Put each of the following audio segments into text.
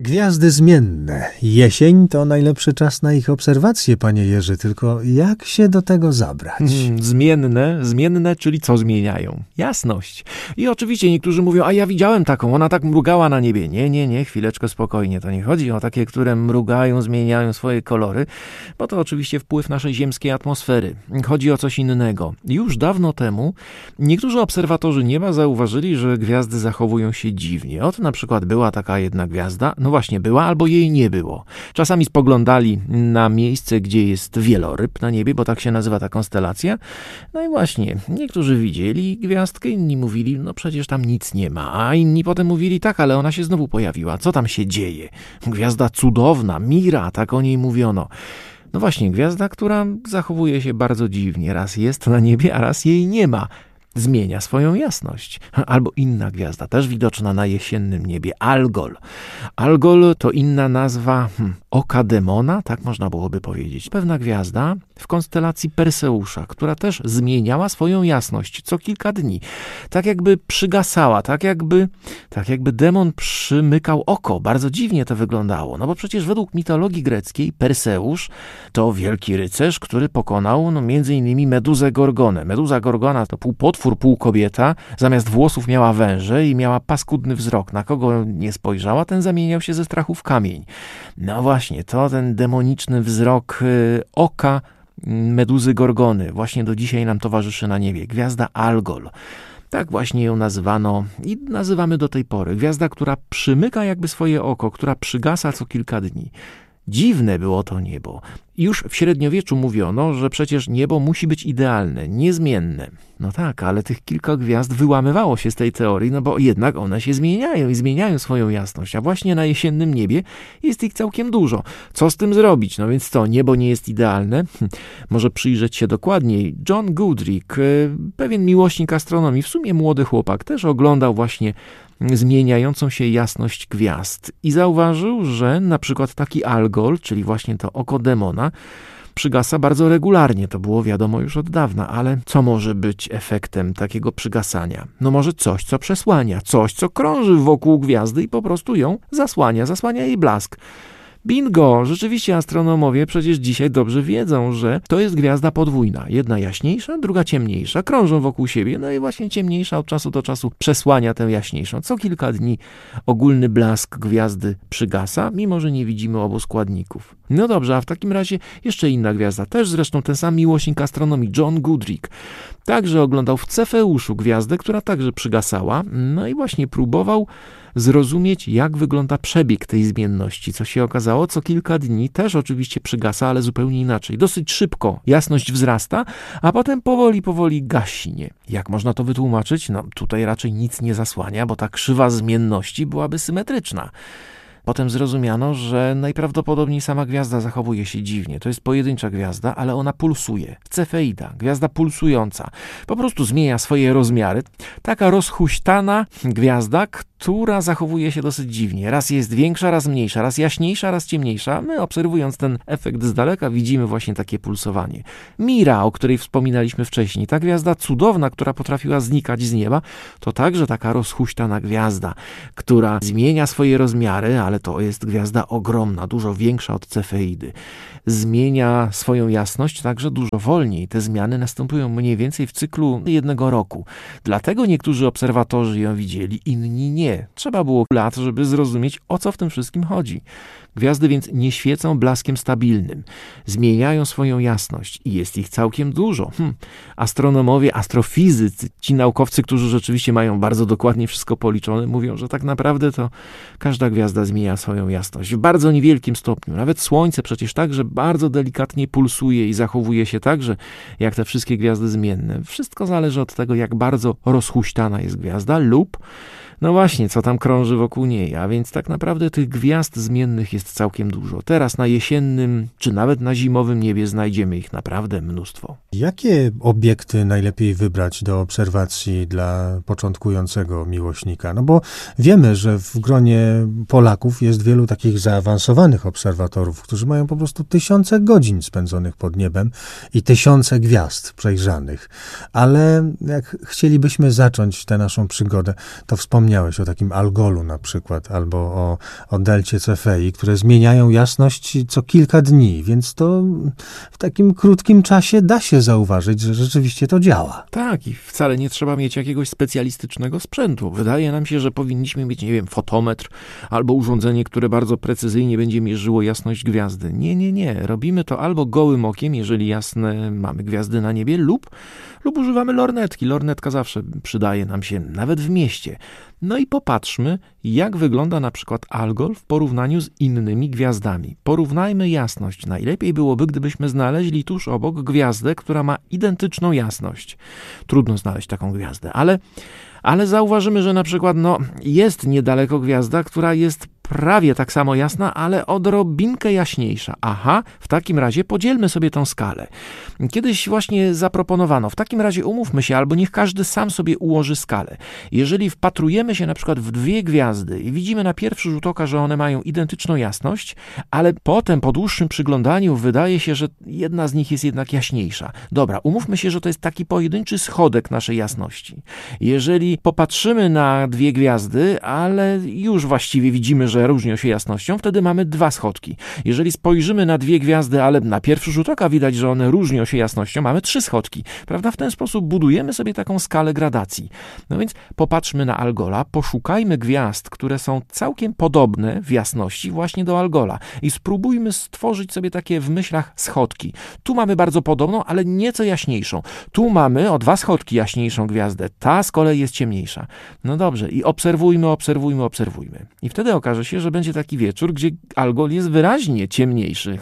Gwiazdy zmienne. Jesień to najlepszy czas na ich obserwację, panie Jerzy, tylko jak się do tego zabrać? Zmienne, czyli co zmieniają? Jasność. I oczywiście niektórzy mówią, a ja widziałem taką, ona tak mrugała na niebie. Nie, chwileczkę spokojnie, to nie chodzi o takie, które mrugają, zmieniają swoje kolory, bo to oczywiście wpływ naszej ziemskiej atmosfery. Chodzi o coś innego. Już dawno temu niektórzy obserwatorzy nieba zauważyli, że gwiazdy zachowują się dziwnie. Oto na przykład była taka jedna gwiazda, no właśnie była, albo jej nie było. Czasami spoglądali na miejsce, gdzie jest wieloryb na niebie, bo tak się nazywa ta konstelacja. No i właśnie, niektórzy widzieli gwiazdkę, inni mówili, no przecież tam nic nie ma, a inni potem mówili, tak, ale ona się znowu pojawiła. Co tam się dzieje? Gwiazda cudowna, Mira, tak o niej mówiono. No właśnie, gwiazda, która zachowuje się bardzo dziwnie. Raz jest na niebie, a raz jej nie ma. Zmienia swoją jasność. Albo inna gwiazda, też widoczna na jesiennym niebie, Algol. Algol to inna nazwa oka demona, tak można byłoby powiedzieć. Pewna gwiazda w konstelacji Perseusza, która też zmieniała swoją jasność co kilka dni. Tak jakby przygasała, tak jakby demon przymykał oko. Bardzo dziwnie to wyglądało, no bo przecież według mitologii greckiej Perseusz to wielki rycerz, który pokonał między innymi Meduzę Gorgonę. Meduza Gorgona to pół potwór, pół kobieta, zamiast włosów miała węże i miała paskudny wzrok. Na kogo nie spojrzała, ten zamieniał się ze strachu w kamień. No właśnie, to ten demoniczny wzrok oka Meduzy Gorgony właśnie do dzisiaj nam towarzyszy na niebie. Gwiazda Algol. Tak właśnie ją nazywano i nazywamy do tej pory. Gwiazda, która przymyka jakby swoje oko, która przygasa co kilka dni. Dziwne było to niebo. Już w średniowieczu mówiono, że przecież niebo musi być idealne, niezmienne. No tak, ale tych kilka gwiazd wyłamywało się z tej teorii, no bo jednak one się zmieniają i zmieniają swoją jasność, a właśnie na jesiennym niebie jest ich całkiem dużo. Co z tym zrobić? No więc co, niebo nie jest idealne? Może przyjrzeć się dokładniej. John Goodricke, pewien miłośnik astronomii, w sumie młody chłopak, też oglądał właśnie zmieniającą się jasność gwiazd i zauważył, że na przykład taki Algol, czyli właśnie to oko demona, przygasa bardzo regularnie. To było wiadomo już od dawna, ale co może być efektem takiego przygasania? No może coś, co przesłania, coś, co krąży wokół gwiazdy i po prostu ją zasłania jej blask. Bingo! Rzeczywiście astronomowie przecież dzisiaj dobrze wiedzą, że to jest gwiazda podwójna. Jedna jaśniejsza, druga ciemniejsza. Krążą wokół siebie, no i właśnie ciemniejsza od czasu do czasu przesłania tę jaśniejszą. Co kilka dni ogólny blask gwiazdy przygasa, mimo że nie widzimy obu składników. No dobrze, a w takim razie jeszcze inna gwiazda, też zresztą ten sam miłośnik astronomii, John Goodricke, także oglądał w Cefeuszu gwiazdę, która także przygasała, no i właśnie próbował zrozumieć, jak wygląda przebieg tej zmienności. Co się okazało, co kilka dni też oczywiście przygasa, ale zupełnie inaczej. Dosyć szybko jasność wzrasta, a potem powoli gaśnie. Jak można to wytłumaczyć? No tutaj raczej nic nie zasłania, bo ta krzywa zmienności byłaby symetryczna. Potem zrozumiano, że najprawdopodobniej sama gwiazda zachowuje się dziwnie. To jest pojedyncza gwiazda, ale ona pulsuje. Cefeida, gwiazda pulsująca. Po prostu zmienia swoje rozmiary. Taka rozhuśtana gwiazda, która zachowuje się dosyć dziwnie. Raz jest większa, raz mniejsza, raz jaśniejsza, raz ciemniejsza. My obserwując ten efekt z daleka widzimy właśnie takie pulsowanie. Mira, o której wspominaliśmy wcześniej, ta gwiazda cudowna, która potrafiła znikać z nieba, to także taka rozhuśtana gwiazda, która zmienia swoje rozmiary, ale to jest gwiazda ogromna, dużo większa od Cefeidy. Zmienia swoją jasność także dużo wolniej. Te zmiany następują mniej więcej w cyklu 1 roku. Dlatego niektórzy obserwatorzy ją widzieli, inni nie. Trzeba było lat, żeby zrozumieć, o co w tym wszystkim chodzi. Gwiazdy więc nie świecą blaskiem stabilnym. Zmieniają swoją jasność i jest ich całkiem dużo. Astronomowie, astrofizycy, ci naukowcy, którzy rzeczywiście mają bardzo dokładnie wszystko policzone, mówią, że tak naprawdę to każda gwiazda zmienia swoją jasność w bardzo niewielkim stopniu. Nawet Słońce przecież także bardzo delikatnie pulsuje i zachowuje się także jak te wszystkie gwiazdy zmienne. Wszystko zależy od tego, jak bardzo rozhuśtana jest gwiazda lub no właśnie, co tam krąży wokół niej, a więc tak naprawdę tych gwiazd zmiennych jest gwiazd całkiem dużo. Teraz na jesiennym, czy nawet na zimowym niebie znajdziemy ich naprawdę mnóstwo. Jakie obiekty najlepiej wybrać do obserwacji dla początkującego miłośnika? No bo wiemy, że w gronie Polaków jest wielu takich zaawansowanych obserwatorów, którzy mają po prostu tysiące godzin spędzonych pod niebem i tysiące gwiazd przejrzanych. Ale jak chcielibyśmy zacząć tę naszą przygodę, to wspomniałeś o takim Algolu na przykład, albo o delcie Cefei, które zmieniają jasność co kilka dni, więc to w takim krótkim czasie da się zauważyć, że rzeczywiście to działa. Tak, i wcale nie trzeba mieć jakiegoś specjalistycznego sprzętu. Wydaje nam się, że powinniśmy mieć, nie wiem, fotometr albo urządzenie, które bardzo precyzyjnie będzie mierzyło jasność gwiazdy. Nie. Robimy to albo gołym okiem, jeżeli jasne mamy gwiazdy na niebie, lub używamy lornetki. Lornetka zawsze przydaje nam się, nawet w mieście. No i popatrzmy, jak wygląda na przykład Algol w porównaniu z innymi gwiazdami. Porównajmy jasność. Najlepiej byłoby, gdybyśmy znaleźli tuż obok gwiazdę, która ma identyczną jasność. Trudno znaleźć taką gwiazdę, ale zauważymy, że na przykład jest niedaleko gwiazda, która jest prawie tak samo jasna, ale odrobinkę jaśniejsza. Aha, w takim razie podzielmy sobie tą skalę. Kiedyś właśnie zaproponowano, w takim razie umówmy się, albo niech każdy sam sobie ułoży skalę. Jeżeli wpatrujemy się na przykład w dwie gwiazdy i widzimy na pierwszy rzut oka, że one mają identyczną jasność, ale potem po dłuższym przyglądaniu wydaje się, że jedna z nich jest jednak jaśniejsza. Dobra, umówmy się, że to jest taki pojedynczy schodek naszej jasności. Jeżeli popatrzymy na dwie gwiazdy, ale już właściwie widzimy, że różnią się jasnością, wtedy mamy dwa schodki. Jeżeli spojrzymy na dwie gwiazdy, ale na pierwszy rzut oka widać, że one różnią się jasnością, mamy trzy schodki. Prawda? W ten sposób budujemy sobie taką skalę gradacji. No więc popatrzmy na Algola, poszukajmy gwiazd, które są całkiem podobne w jasności właśnie do Algola i spróbujmy stworzyć sobie takie w myślach schodki. Tu mamy bardzo podobną, ale nieco jaśniejszą. Tu mamy o dwa schodki jaśniejszą gwiazdę. Ta z kolei jest ciemniejsza. No dobrze, i obserwujmy. I wtedy okaże się, że będzie taki wieczór, gdzie Algol jest wyraźnie ciemniejszy.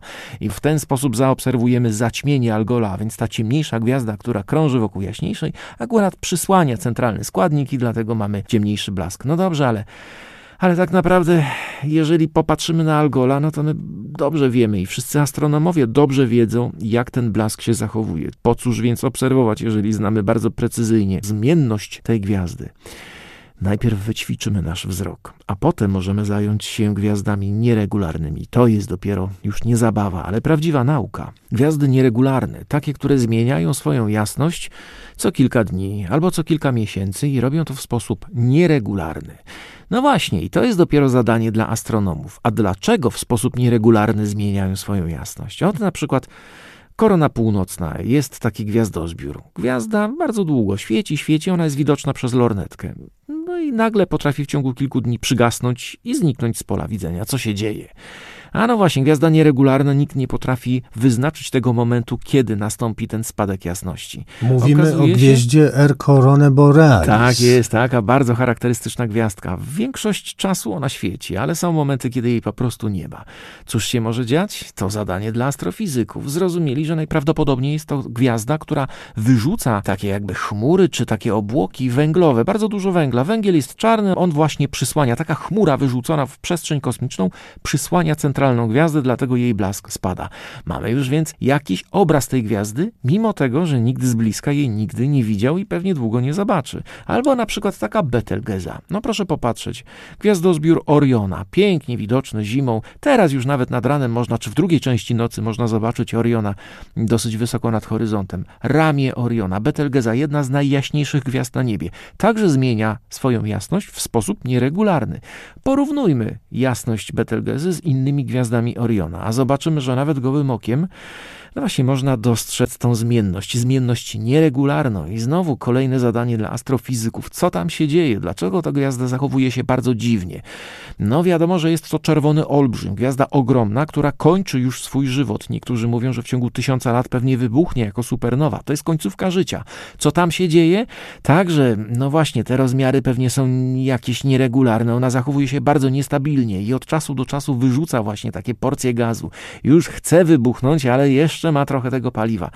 I w ten sposób zaobserwujemy zaćmienie Algola, a więc ta ciemniejsza gwiazda, która krąży wokół jaśniejszej, akurat przysłania centralny składnik i dlatego mamy ciemniejszy blask. No dobrze, ale tak naprawdę, jeżeli popatrzymy na Algola, no to my dobrze wiemy i wszyscy astronomowie dobrze wiedzą, jak ten blask się zachowuje. Po cóż więc obserwować, jeżeli znamy bardzo precyzyjnie zmienność tej gwiazdy? Najpierw wyćwiczymy nasz wzrok, a potem możemy zająć się gwiazdami nieregularnymi. To jest dopiero już nie zabawa, ale prawdziwa nauka. Gwiazdy nieregularne, takie, które zmieniają swoją jasność co kilka dni albo co kilka miesięcy i robią to w sposób nieregularny. No właśnie, i to jest dopiero zadanie dla astronomów. A dlaczego w sposób nieregularny zmieniają swoją jasność? Oto na przykład Korona Północna, jest taki gwiazdozbiór. Gwiazda bardzo długo świeci, ona jest widoczna przez lornetkę. No i nagle potrafi w ciągu kilku dni przygasnąć i zniknąć z pola widzenia. Co się dzieje? A no właśnie, gwiazda nieregularna, nikt nie potrafi wyznaczyć tego momentu, kiedy nastąpi ten spadek jasności. Mówimy o gwieździe R Coronae Borealis. Tak jest, taka bardzo charakterystyczna gwiazdka. W większość czasu ona świeci, ale są momenty, kiedy jej po prostu nie ma. Cóż się może dziać? To zadanie dla astrofizyków. Zrozumieli, że najprawdopodobniej jest to gwiazda, która wyrzuca takie jakby chmury, czy takie obłoki węglowe, bardzo dużo węgla. Węgiel jest czarny, on właśnie przysłania, taka chmura wyrzucona w przestrzeń kosmiczną, przysłania centralną gwiazdę, dlatego jej blask spada. Mamy już więc jakiś obraz tej gwiazdy, mimo tego, że nikt z bliska jej nigdy nie widział i pewnie długo nie zobaczy. Albo na przykład taka Betelgeza. No proszę popatrzeć. Gwiazdozbiór Oriona, pięknie widoczny zimą. Teraz już nawet nad ranem można, czy w drugiej części nocy można zobaczyć Oriona dosyć wysoko nad horyzontem. Ramię Oriona, Betelgeza, jedna z najjaśniejszych gwiazd na niebie. Także zmienia swoją jasność w sposób nieregularny. Porównujmy jasność Betelgezy z innymi gwiazdami Oriona, a zobaczymy, że nawet gołym okiem no właśnie można dostrzec tą zmienność nieregularną. I znowu kolejne zadanie dla astrofizyków. Co tam się dzieje? Dlaczego ta gwiazda zachowuje się bardzo dziwnie? No wiadomo, że jest to czerwony olbrzym, gwiazda ogromna, która kończy już swój żywot. Niektórzy mówią, że w ciągu 1000 lat pewnie wybuchnie jako supernowa. To jest końcówka życia. Co tam się dzieje? Także, no właśnie, te rozmiary pewnie są jakieś nieregularne. Ona zachowuje się bardzo niestabilnie i od czasu do czasu wyrzuca właśnie takie porcje gazu. Już chce wybuchnąć, ale jeszcze ma trochę tego paliwa.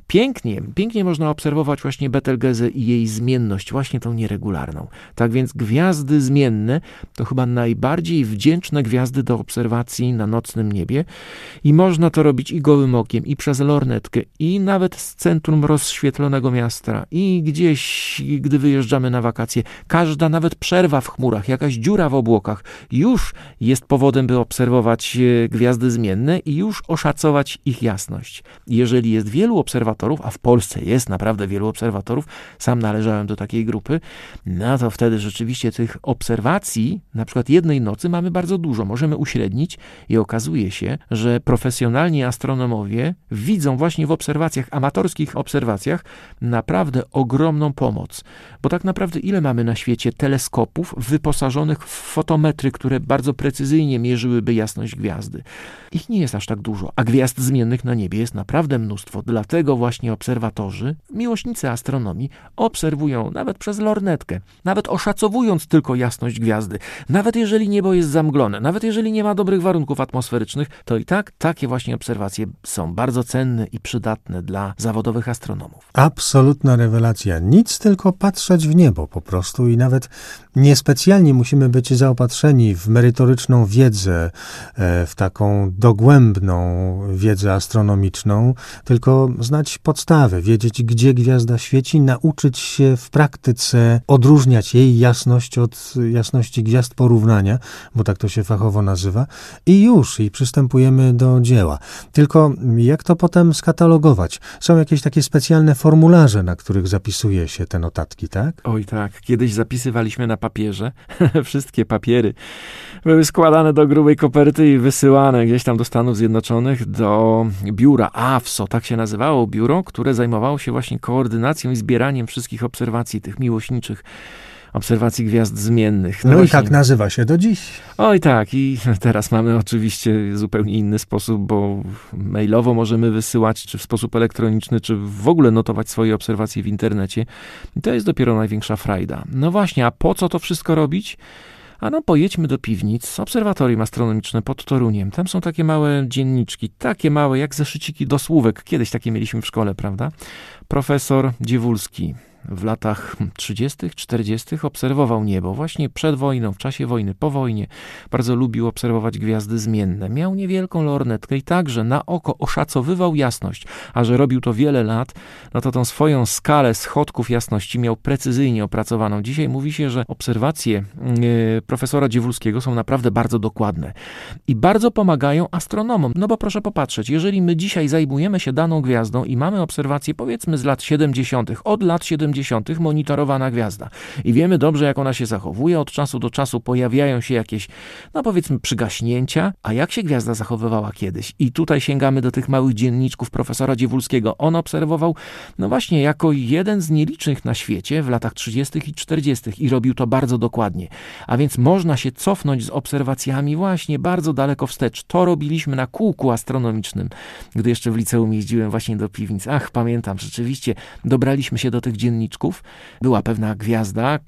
Pięknie można obserwować właśnie Betelgezę i jej zmienność, właśnie tą nieregularną. Tak więc gwiazdy zmienne to chyba najbardziej wdzięczne gwiazdy do obserwacji na nocnym niebie i można to robić i gołym okiem, i przez lornetkę, i nawet z centrum rozświetlonego miasta, i gdzieś, gdy wyjeżdżamy na wakacje. Każda nawet przerwa w chmurach, jakaś dziura w obłokach już jest powodem, by obserwować gwiazdy zmienne i już oszacować ich jasność. Jeżeli jest wielu obserwatorów, a w Polsce jest naprawdę wielu obserwatorów, sam należałem do takiej grupy, no to wtedy rzeczywiście tych obserwacji, na przykład jednej nocy, mamy bardzo dużo. Możemy uśrednić i okazuje się, że profesjonalni astronomowie widzą właśnie w obserwacjach, amatorskich obserwacjach, naprawdę ogromną pomoc. Bo tak naprawdę ile mamy na świecie teleskopów wyposażonych w fotometry, które bardzo precyzyjnie mierzyłyby jasność gwiazdy? Ich nie jest aż tak dużo, a gwiazd zmiennych na niebie jest naprawdę mnóstwo. Dlatego właśnie obserwatorzy, miłośnicy astronomii, obserwują nawet przez lornetkę, nawet oszacowując tylko jasność gwiazdy. Nawet jeżeli niebo jest zamglone, nawet jeżeli nie ma dobrych warunków atmosferycznych, to i tak takie właśnie obserwacje są bardzo cenne i przydatne dla zawodowych astronomów. Absolutna rewelacja. Nic, tylko patrzeć w niebo po prostu i nawet niespecjalnie musimy być zaopatrzeni w merytoryczną wiedzę, w taką dogłębną wiedzę astronomiczną, tylko znać podstawę, wiedzieć, gdzie gwiazda świeci, nauczyć się w praktyce odróżniać jej jasność od jasności gwiazd porównania, bo tak to się fachowo nazywa, i przystępujemy do dzieła. Tylko jak to potem skatalogować? Są jakieś takie specjalne formularze, na których zapisuje się te notatki, tak? Oj tak, kiedyś zapisywaliśmy na papierze. Wszystkie papiery były składane do grubej koperty i wysyłane gdzieś tam do Stanów Zjednoczonych, do biura AFSO, tak się nazywało biuro, które zajmowało się właśnie koordynacją i zbieraniem wszystkich obserwacji, tych miłośniczych obserwacji gwiazd zmiennych. No i tak nazywa się do dziś. Oj tak, i teraz mamy oczywiście zupełnie inny sposób, bo mailowo możemy wysyłać, czy w sposób elektroniczny, czy w ogóle notować swoje obserwacje w internecie. I to jest dopiero największa frajda. No właśnie, a po co to wszystko robić? Pojedźmy do piwnic, obserwatorium astronomiczne pod Toruniem. Tam są takie małe dzienniczki, takie małe jak zeszyciki do słówek. Kiedyś takie mieliśmy w szkole, prawda? Profesor Dziewulski w latach 30., 40. obserwował niebo właśnie przed wojną, w czasie wojny, po wojnie. Bardzo lubił obserwować gwiazdy zmienne. Miał niewielką lornetkę i także na oko oszacowywał jasność. A że robił to wiele lat, no to tą swoją skalę schodków jasności miał precyzyjnie opracowaną. Dzisiaj mówi się, że obserwacje profesora Dziewulskiego są naprawdę bardzo dokładne i bardzo pomagają astronomom. No bo proszę popatrzeć, jeżeli my dzisiaj zajmujemy się daną gwiazdą i mamy obserwacje powiedzmy z lat 70., od lat 70. monitorowana gwiazda. I wiemy dobrze, jak ona się zachowuje. Od czasu do czasu pojawiają się jakieś, powiedzmy, przygaśnięcia. A jak się gwiazda zachowywała kiedyś? I tutaj sięgamy do tych małych dzienniczków profesora Dziewulskiego. On obserwował, właśnie jako jeden z nielicznych na świecie w latach 30. i 40. i robił to bardzo dokładnie. A więc można się cofnąć z obserwacjami właśnie bardzo daleko wstecz. To robiliśmy na kółku astronomicznym, gdy jeszcze w liceum jeździłem właśnie do piwnic. Pamiętam, rzeczywiście dobraliśmy się do tych dzienniczków. Była pewna gwiazda,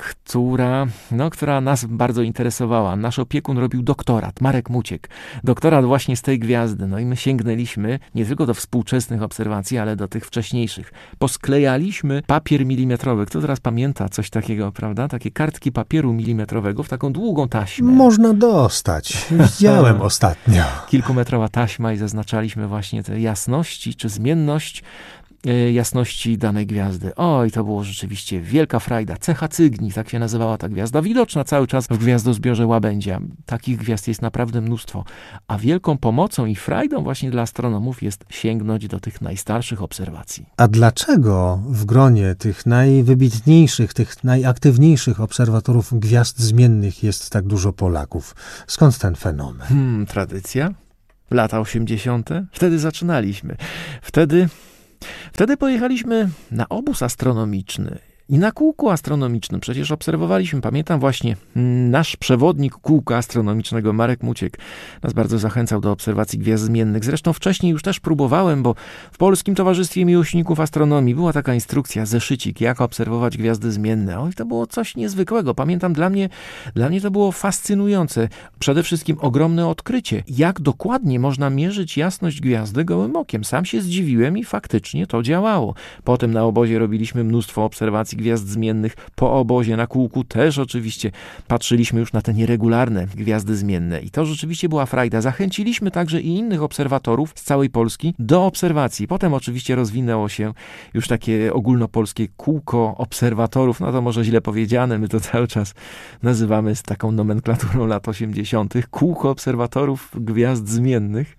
która nas bardzo interesowała. Nasz opiekun robił doktorat, Marek Muciek. Doktorat właśnie z tej gwiazdy. No i my sięgnęliśmy nie tylko do współczesnych obserwacji, ale do tych wcześniejszych. Posklejaliśmy papier milimetrowy. Kto teraz pamięta coś takiego, prawda? Takie kartki papieru milimetrowego w taką długą taśmę. Można dostać. Widziałem ostatnio. Kilkumetrowa taśma i zaznaczaliśmy właśnie te jasności czy zmienność jasności danej gwiazdy. Oj, to było rzeczywiście wielka frajda. Cecha Cygni, tak się nazywała ta gwiazda, widoczna cały czas w gwiazdozbiorze Łabędzia. Takich gwiazd jest naprawdę mnóstwo. A wielką pomocą i frajdą właśnie dla astronomów jest sięgnąć do tych najstarszych obserwacji. A dlaczego w gronie tych najwybitniejszych, tych najaktywniejszych obserwatorów gwiazd zmiennych jest tak dużo Polaków? Skąd ten fenomen? Tradycja? Lata 80. Wtedy zaczynaliśmy. Wtedy pojechaliśmy na obóz astronomiczny I na kółku astronomicznym przecież obserwowaliśmy, pamiętam właśnie, nasz przewodnik kółka astronomicznego Marek Muciek nas bardzo zachęcał do obserwacji gwiazd zmiennych. Zresztą wcześniej już też próbowałem, bo w Polskim Towarzystwie Miłośników Astronomii była taka instrukcja, zeszycik, jak obserwować gwiazdy zmienne. Oj, to było coś niezwykłego. Pamiętam, dla mnie to było fascynujące. Przede wszystkim ogromne odkrycie, jak dokładnie można mierzyć jasność gwiazdy gołym okiem. Sam się zdziwiłem i faktycznie to działało. Potem na obozie robiliśmy mnóstwo obserwacji gwiazd zmiennych. Po obozie na kółku też oczywiście patrzyliśmy już na te nieregularne gwiazdy zmienne. I to rzeczywiście była frajda. Zachęciliśmy także i innych obserwatorów z całej Polski do obserwacji. Potem oczywiście rozwinęło się już takie ogólnopolskie kółko obserwatorów. No to może źle powiedziane, my to cały czas nazywamy z taką nomenklaturą lat 80. Kółko obserwatorów gwiazd zmiennych.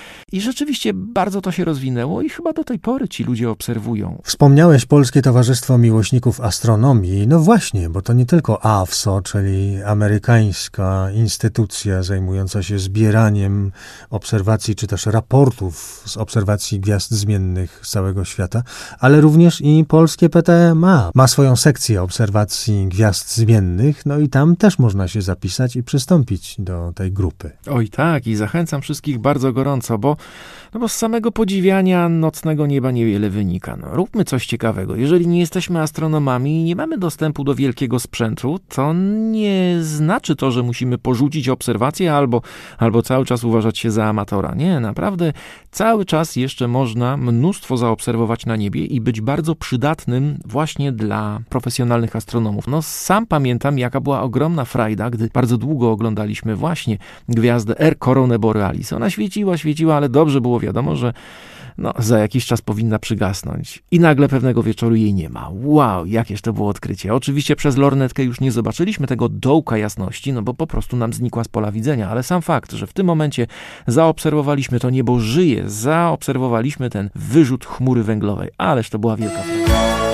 I rzeczywiście bardzo to się rozwinęło i chyba do tej pory ci ludzie obserwują. Wspomniałeś Polskie Towarzystwo Miłośników Astronomii. No właśnie, bo to nie tylko AFSO, czyli amerykańska instytucja zajmująca się zbieraniem obserwacji, czy też raportów z obserwacji gwiazd zmiennych z całego świata, ale również i polskie PTMA ma swoją sekcję obserwacji gwiazd zmiennych, no i tam też można się zapisać i przystąpić do tej grupy. Oj tak, i zachęcam wszystkich bardzo gorąco, bo z samego podziwiania nocnego nieba niewiele wynika. No, róbmy coś ciekawego. Jeżeli nie jesteśmy astronomami i nie mamy dostępu do wielkiego sprzętu, to nie znaczy to, że musimy porzucić obserwacje albo cały czas uważać się za amatora. Nie, naprawdę cały czas jeszcze można mnóstwo zaobserwować na niebie i być bardzo przydatnym właśnie dla profesjonalnych astronomów. No sam pamiętam, jaka była ogromna frajda, gdy bardzo długo oglądaliśmy właśnie gwiazdę R Coronae Borealis. Ona świeciła, ale dobrze było wiadomo, że za jakiś czas powinna przygasnąć. I nagle pewnego wieczoru jej nie ma. Wow, jakież to było odkrycie. Oczywiście przez lornetkę już nie zobaczyliśmy tego dołka jasności, bo po prostu nam znikła z pola widzenia, ale sam fakt, że w tym momencie zaobserwowaliśmy to niebo żyje, zaobserwowaliśmy ten wyrzut chmury węglowej. Ależ to była wielka frajda.